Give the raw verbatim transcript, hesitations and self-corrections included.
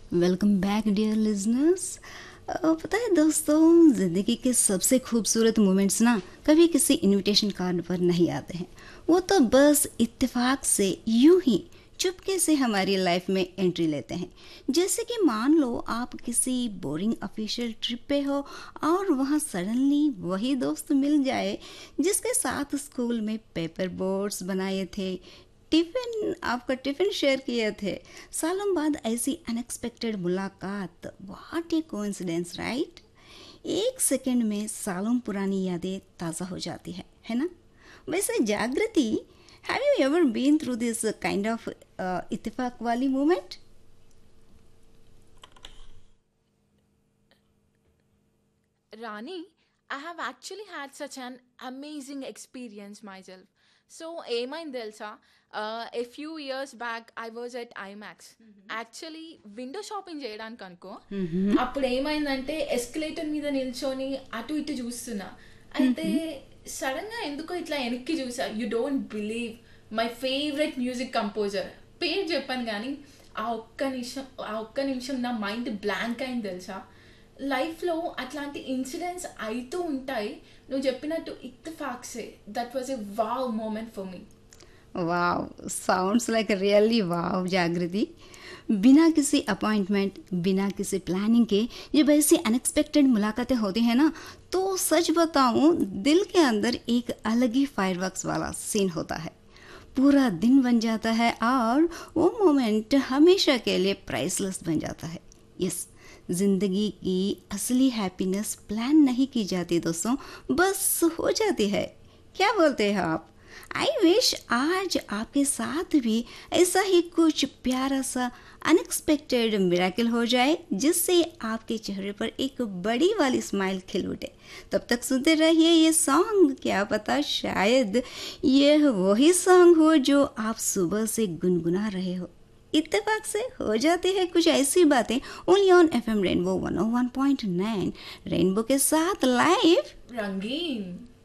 Welcome back dear listeners. पता है दोस्तों, ज़िंदगी के सबसे खूबसूरत मोमेंट्स ना कभी किसी इनविटेशन कार्ड पर नहीं आते हैं। वो तो बस इत्तेफाक से यूं ही चुपके से हमारी लाइफ में एंट्री लेते हैं। जैसे कि मान लो आप किसी बोरिंग ऑफिशियल ट्रिप पे हो और वहाँ सडनली वही दोस्त मिल जाए जिसके साथ स्कूल में पेपर बोट्स बनाए थे, टिफिन आपका टिफिन शेयर किए थे। सालों बाद ऐसी अनएक्सपेक्टेड मुलाकात, व्हाट ए कोइंसिडेंस राइट। एक सेकंड में सालों पुरानी यादें ताज़ा हो जाती है है ना। वैसे जागृति, have you ever been through this kind of इत्तेफाक वाली moment? Rani, I have actually had such an amazing experience myself. So, ఏమైంది తెలుసా a few years back I was at IMAX actually window shopping చేయడానికి అనుకో. అప్పుడు ఏమైందంటే escalator మీద నిల్చొని అటు ఇటు చూస్తున్నా. అయితే సడన్ గా ఎందుకో ఇట్లా వెనక్కి చూసా. You don't believe, my favourite music composer పేరు చెప్పాను కానీ ఆ ఒక్క నిమిషం ఆ ఒక్క నిమిషం నా మైండ్ బ్లాంక్ అయింది తెలుసా. లైఫ్లో అట్లాంటి ఇన్సిడెంట్స్ అవుతూ ఉంటాయి. నువ్వు చెప్పినట్టు ఇత్తిఫాక్సే, that was a wow moment for me. वाह, साउंड्स लाइक रियली वाह जागृति। बिना किसी अपॉइंटमेंट, बिना किसी प्लानिंग के जब ऐसी अनएक्सपेक्टेड मुलाकातें होती हैं ना, तो सच बताऊं दिल के अंदर एक अलग ही फायरवर्क्स वाला सीन होता है। पूरा दिन बन जाता है और वो मोमेंट हमेशा के लिए प्राइसलेस बन जाता है। यस, जिंदगी की असली हैप्पीनेस प्लान नहीं की जाती दोस्तों, बस हो जाती है। क्या बोलते हैं आप? आई विश आज आपके साथ भी ऐसा ही कुछ प्यारा सा अनएक्सपेक्टेड मिराकल हो जाए, जिससे आपके चेहरे पर एक बड़ी वाली स्माइल खिल उठे। तब तक सुनते रहिए ये सॉन्ग, क्या पता शायद ये वही सॉन्ग हो जो आप सुबह से गुनगुना रहे हो। इत्तेफाक से हो जाती है कुछ ऐसी बातें। Only on F M rainbow one O one point nine, rainbow के साथ लाइव రంగీన్